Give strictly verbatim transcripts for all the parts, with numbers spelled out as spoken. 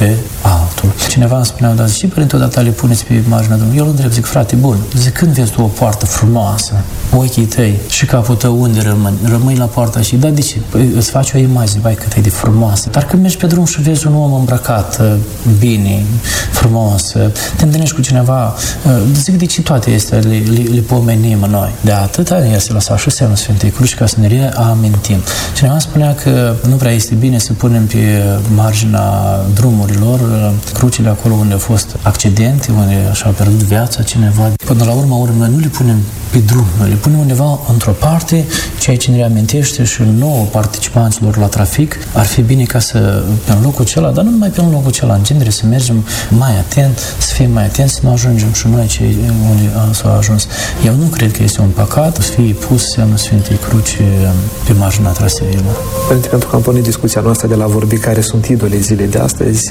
pe altul. Cineva îmi spunea, dar și părinte, odată le puneți pe marginea drumului. Eu îl întreb, zic, frate, bun, zic, când vezi tu o poartă frumoasă, ochii tăi și capul tău unde rămâni? Rămâi la poarta și, da, de ce? Păi, îți faci o imagine, vai, cât e de frumoasă. Dar când mergi pe drum și vezi un om îmbrăcat bine, frumos, te întâlnești cu cineva, zic, de ce toate astea le, le, le pomenim noi? De atâta ne este lăsat și semnul Sfintei Cruci ca să ne reamintim. Cineva spunea că nu prea este bine să punem pe marginea drumurilor crucile acolo unde au fost accidente, unde și-a pierdut viața cineva. Până la urmă, urmă, noi nu le punem pe drum, noi le punem undeva într-o parte, ceea ce ne reamintește și nouă participanților la trafic. Ar fi bine ca să, pe un locul acela, dar nu numai pe un locul acela, în genere, să mergem mai atent, să fim mai atenți, să nu ajungem și noi cei unde s-au ajuns. Eu nu cred că este un păcat să fie pus semnul Sfintei Cruci pe marginea traseelor. Pentru, pentru că am pornit discuția noastră de la vorbi care sunt idolii zilei de astăzi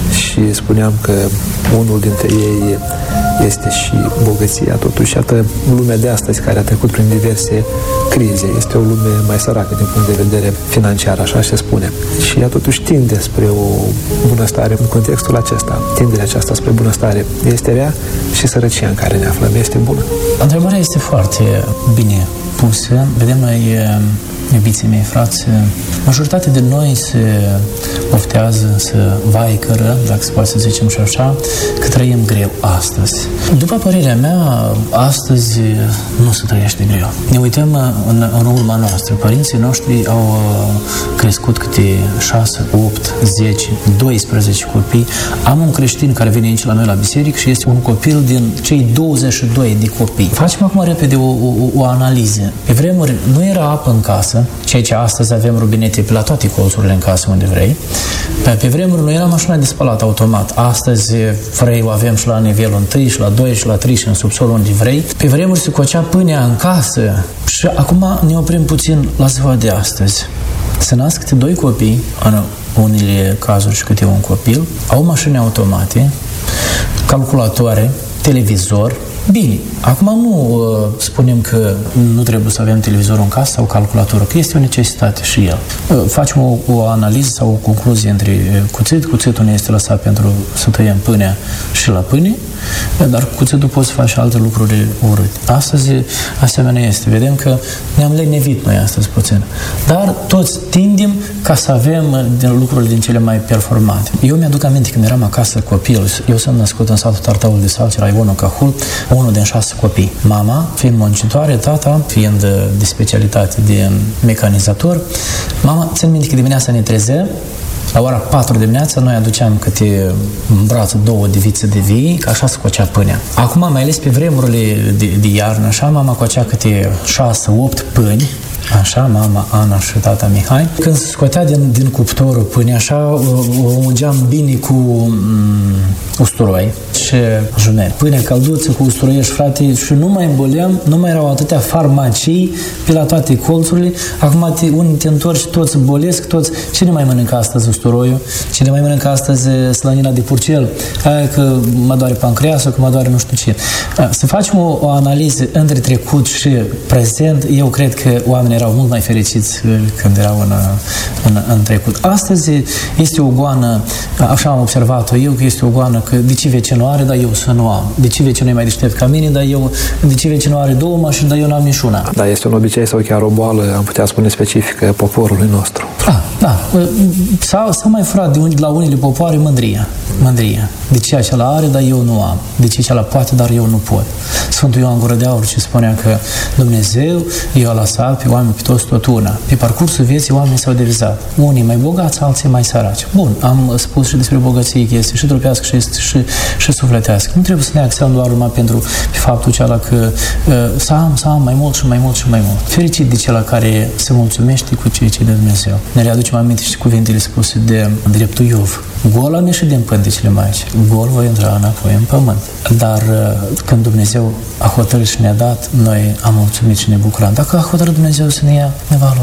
și spuneam că unul dintre ei este și bogăția. Totuși, iată, lumea de astăzi care a trecut prin diverse crize este o lume mai săracă din punct de vedere financiar, așa se spune. Și ea totuși tinde spre o bunăstare în contextul acesta. Tinderea aceasta spre bunăstare este rea și sărăcia în care ne aflăm este bună. Întrebarea este foarte bine pusă. Vedem noi, iubiții mei, frați, majoritatea de noi se oftează, să vaicără, dacă se poate să zicem și așa, că trăim greu astăzi. După părerea mea, astăzi nu se trăiește greu. Ne uităm în, în urma noastră. Părinții noștri au crescut câte șase, opt, zece, doisprezece copii. Am un creștin care vine aici la noi la biserică și este un copil din cei douăzeci și doi de copii. Facem acum repede o, o, o analiză. Pe vremuri nu era apă în casă, ceea ce astăzi avem robinete pe la toate colțurile în casă unde vrei. Pe, pe vremuri nu era mașina de spălat automat. Astăzi vrei o avem și la nivelul întâi, și la doi, și la trei, și în subsol unde vrei. Pe vremuri se cocea pâinea în casă și acum ne oprim puțin la ziua de astăzi. Se nasc câte doi copii, în unele cazuri și câte un copil, au mașini automate, calculatoare, televizor. Bine, acum nu uh, spunem că nu trebuie să avem televizorul în casă sau calculatorul, că este o necesitate și el. Uh, facem o, o analiză sau o concluzie între cuțit. Cuțitul ne este lăsat pentru să tăiem pâinea și la pâine, dar cuțitul poți să faci și alte lucruri urâte. Astăzi, asemenea este. Vedem că ne-am lenevit noi astăzi puțin. Dar toți tindem ca să avem din lucrurile din cele mai performante. Eu mi-aduc aminte când eram acasă copil, eu sunt născut în satul Tartaul de Salci, la Ivonul Cahul, unul din șase copii. Mama, fiind muncitoare, tata, fiind de specialitate de mecanizator, mama, țin minte că dimineața ne trezea, la ora patru dimineața noi aduceam câte în braț două de vițe de vii, ca așa se cocea pâinea. Acum, mai ales pe vremurile de, de iarnă, așa, mama cocea câte șase, opt pâini, așa, mama Ana și tata Mihai. Când se scotea din, din cuptorul pâine, așa, o, o ungeam bine cu mm, usturoi și jumeri. Pâine călduță cu usturoiești, frate, și nu mai îmboleam, nu mai erau atâtea farmacii pe la toate colțurile. Acum te, unii te întorci, toți bolesc, toți. Cine mai mănâncă astăzi usturoiul? Cine mai mănâncă astăzi slănina de purcel? Aia că mă doare pancreasul, că mă doare nu știu ce. Să facem o, o analiză între trecut și prezent. Eu cred că oamenii erau mult mai fericiți când erau în, în, în trecut. Astăzi este o goană, așa am observat-o eu, că este o goană că de ce vecinul are, dar eu să nu am. De ce vecinul e mai deștept ca mine, dar eu, de ce vecinul are două mașini, dar eu n-am niciuna. Da, este un obicei sau chiar o boală, am putea spune, specifică poporului nostru. Da, da. S-a, s-a mai furat de, de la unele popoare mândria. Mândria. De ce acela are, dar eu nu am. De ce acela poate, dar eu nu pot. Sfântul Ioan Gură de Aur ce spunea că Dumnezeu i-a lăsat pe oameni pe toți tot una. Pe parcursul vieții oamenii s-au divizat. Unii mai bogați, alții mai săraci. Bun, am spus și despre bogăție că este și trupească și, este și, și sufletească. Nu trebuie să ne axăm doar numai pentru pe faptul acela că uh, să am, să am mai mult și mai mult și mai mult. Fericit de cel care se mulțumește cu ceea ce de Dumnezeu. Ne readucem aminte și cuvintele spuse de dreptul Iov. Gol am ieșit din pântecele Maicii. Gol voi intra înapoi în pământ. Dar când Dumnezeu a hotărât și ne-a dat, noi am mulțumit și ne bucuram. Dacă a hotărât Dumnezeu să ne ia, ne va lua.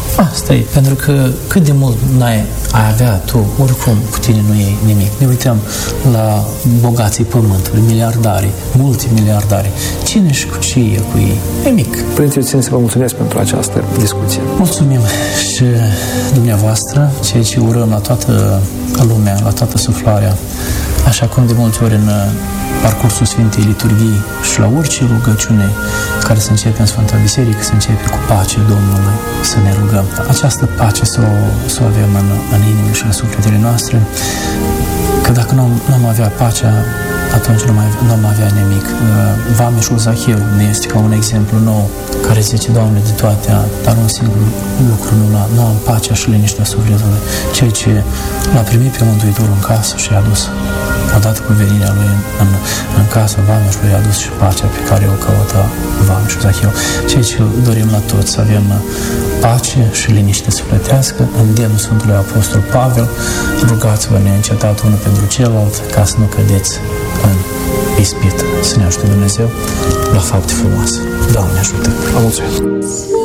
Asta e, pentru că cât de mult n-ai ai avea tu, oricum cu tine nu e nimic. Ne uităm la bogații pământului, miliardarii, multimiliardari. Cine și cu ce e cu ei? Nimic. Părinte, eu țin să vă mulțumesc pentru această discuție. Mulțumim și dumneavoastră, ceea ce urăm la toată lumea, la toată suflarea, așa cum de multe ori în parcursul Sfintei Liturghii și la orice rugăciune care se începe în Sfânta Biserică, se începe cu pace Domnului, să ne rugăm. Această pace să o, să o avem în, în inimile și în sufletele noastre, că dacă nu, nu am avea pacea, atunci nu, mai, nu am avea nimic. Vameșul Zaheu ne este ca un exemplu nou, care zice, Doamne, de toate, dar un singur lucru nu, nu am pacea și liniștea sufletului. Ceea ce l-a primit pe Mântuitorul în casă și i-a dus. Odată cu venirea lui în, în, în casă, Vameșului i-a dus și pacea pe care o căută Vameșul Zaheu. Ceea ce dorim la toți, să avem pace și liniște sufletească, îndemnul Sfântului Apostol Pavel, rugați-vă neîncetat unul pentru celălalt, ca să nu cădeți în ispită. Să ne ajute Dumnezeu la fapte frumoase. Doamne ajută! Vă mulțumesc!